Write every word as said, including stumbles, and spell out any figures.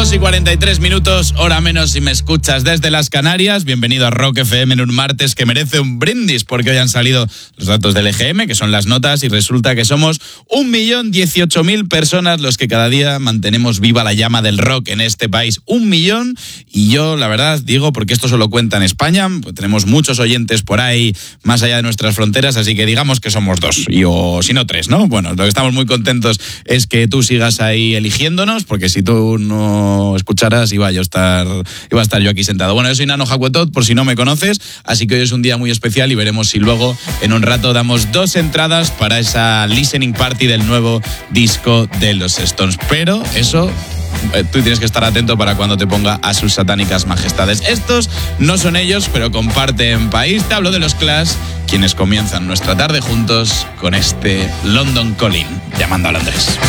dos y cuarenta y tres minutos, hora menos si me escuchas desde las Canarias. Bienvenido a Rock F M en un martes que merece un brindis, porque hoy han salido los datos del E G M, que son las notas, y resulta que somos un millón dieciocho mil personas los que cada día mantenemos viva la llama del rock en este país. Un millón, y yo la verdad digo, porque esto solo cuenta en España, pues tenemos muchos oyentes por ahí, más allá de nuestras fronteras, así que digamos que somos dos, y o si no tres, ¿no? Bueno, lo que estamos muy contentos es que tú sigas ahí eligiéndonos, porque si tú no escucharas iba yo a estar iba a estar yo aquí sentado. Bueno, yo soy Nano Jacuetot, por si no me conoces, así que hoy es un día muy especial y veremos si luego en un rato damos dos entradas para esa listening party del nuevo disco de los Stones. Pero eso, tú tienes que estar atento para cuando te ponga a sus satánicas majestades. Estos no son ellos, pero comparten país. Te hablo de los Clash, quienes comienzan nuestra tarde juntos con este London Calling, llamando a Londres.